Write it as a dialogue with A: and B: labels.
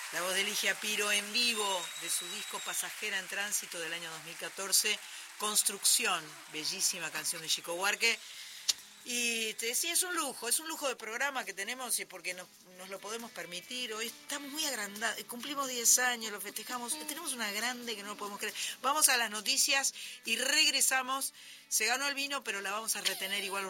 A: La voz de Ligia Piro en vivo de su disco Pasajera en Tránsito del año 2014, Construcción, bellísima canción de Chico Buarque. Y te decía, es un lujo de programa que tenemos porque nos lo podemos permitir. Hoy estamos muy agrandados, cumplimos 10 años, lo festejamos, tenemos una grande que no lo podemos creer. Vamos a las noticias y regresamos. Se ganó el vino, pero la vamos a retener igual.